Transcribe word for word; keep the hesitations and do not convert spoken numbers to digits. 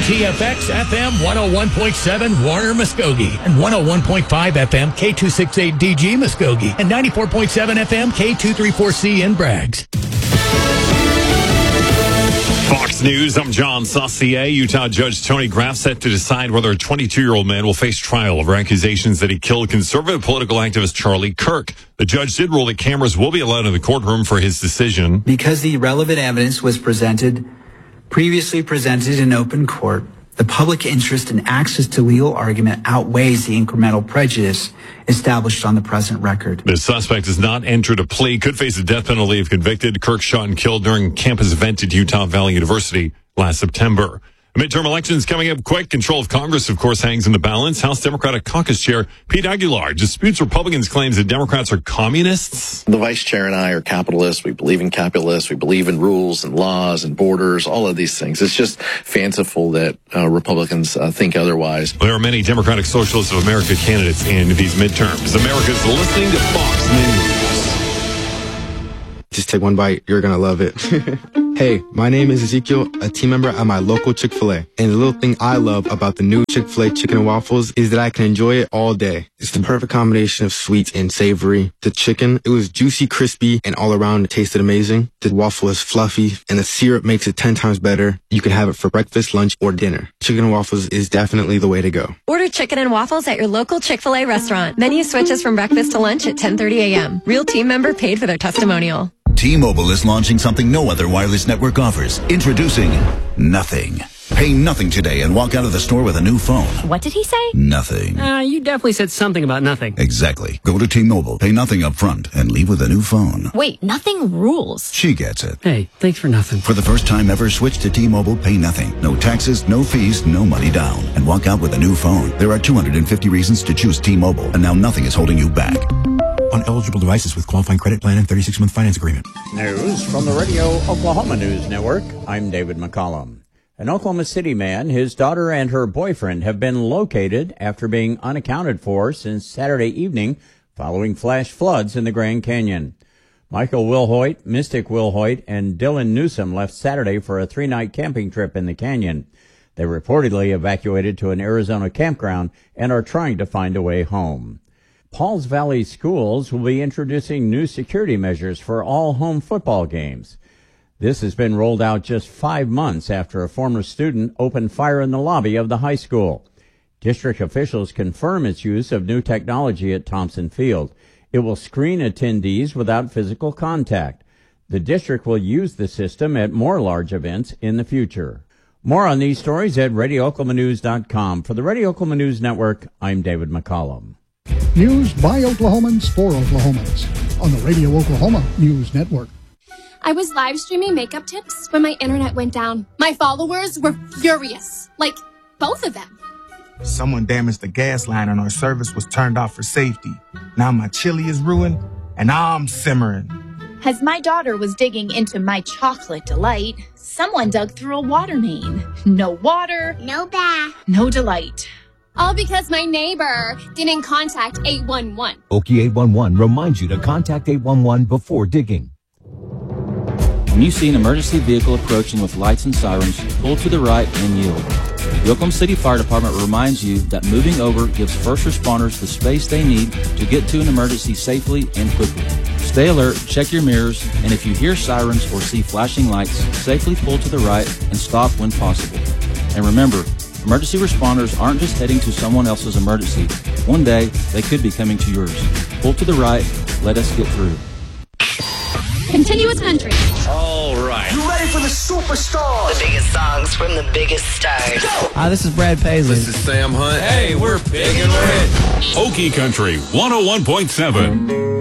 T F X F M one oh one point seven Warner Muskogee and one oh one point five F M K two sixty-eight D G Muskogee and ninety-four point seven F M K two thirty-four C in Braggs. Fox News, I'm John Saucier. Utah Judge Tony Graff set to decide whether a twenty-two-year-old man will face trial over accusations that he killed conservative political activist Charlie Kirk. The judge did rule that cameras will be allowed in the courtroom for his decision. Because the relevant evidence was presented, previously presented in open court, the public interest in access to legal argument outweighs the incremental prejudice established on the present record. The suspect has not entered a plea, could face the death penalty if convicted. Kirk shot and killed during a campus event at Utah Valley University last September. Midterm elections coming up quick. Control of Congress, of course, hangs in the balance. House Democratic Caucus Chair Pete Aguilar disputes Republicans' claims that Democrats are communists. The vice chair and I are capitalists. We believe in capitalists. We believe in rules and laws and borders, all of these things. It's just fanciful that uh, Republicans uh, think otherwise. There are many Democratic Socialists of America candidates in these midterms. America's listening to Fox News. Just take one bite. You're going to love it. Hey, my name is Ezekiel, a team member at my local Chick-fil-A. And the little thing I love about the new Chick-fil-A chicken and waffles is that I can enjoy it all day. It's the perfect combination of sweet and savory. The chicken, it was juicy, crispy, and all around it tasted amazing. The waffle is fluffy, and the syrup makes it ten times better. You can have it for breakfast, lunch, or dinner. Chicken and waffles is definitely the way to go. Order chicken and waffles at your local Chick-fil-A restaurant. Menu switches from breakfast to lunch at ten thirty a.m. Real team member paid for their testimonial. T-Mobile is launching something no other wireless network offers. Introducing Nothing. Pay nothing today and walk out of the store with a new phone. What did he say? Nothing. Uh, you definitely said something about nothing. Exactly. Go to T-Mobile, pay nothing up front, and leave with a new phone. Wait, nothing rules. She gets it. Hey, thanks for nothing. For the first time ever, switch to T-Mobile, pay nothing. No taxes, no fees, no money down. And walk out with a new phone. There are two hundred fifty reasons to choose T-Mobile, and now nothing is holding you back. On eligible devices with qualifying credit plan and thirty-six month finance agreement. News from the Radio Oklahoma News Network. I'm David McCollum. An Oklahoma City man, his daughter, and her boyfriend have been located after being unaccounted for since Saturday evening following flash floods in the Grand Canyon. Michael Wilhoit, Mystic Wilhoit, and Dylan Newsom left Saturday for a three-night camping trip in the canyon. They reportedly evacuated to an Arizona campground and are trying to find a way home. Pauls Valley Schools will be introducing new security measures for all home football games. This has been rolled out just five months after a former student opened fire in the lobby of the high school. District officials confirm its use of new technology at Thompson Field. It will screen attendees without physical contact. The district will use the system at more large events in the future. More on these stories at radio oklahoma news dot com. For the Radio Oklahoma News Network, I'm David McCollum. News by Oklahomans for Oklahomans on the Radio Oklahoma News Network. I was live streaming makeup tips when my internet went down. My followers were furious. Like, both of them. Someone damaged the gas line and our service was turned off for safety. Now my chili is ruined and I'm simmering. As my daughter was digging into my chocolate delight, someone dug through a water main. No water. No bath. No delight. All because my neighbor didn't contact eight one one. Okie eight one one reminds you to contact eight one one before digging. When you see an emergency vehicle approaching with lights and sirens, pull to the right and yield. The Oklahoma City Fire Department reminds you that moving over gives first responders the space they need to get to an emergency safely and quickly. Stay alert, check your mirrors, and if you hear sirens or see flashing lights, safely pull to the right and stop when possible. And remember, emergency responders aren't just heading to someone else's emergency. One day, they could be coming to yours. Pull to the right, let us get through. Continuous country. All right. You ready for the superstars? The biggest songs from the biggest stars. Hi, this is Brad Paisley. This is Sam Hunt. Hey, we're big and rich. Okie Country one oh one point seven.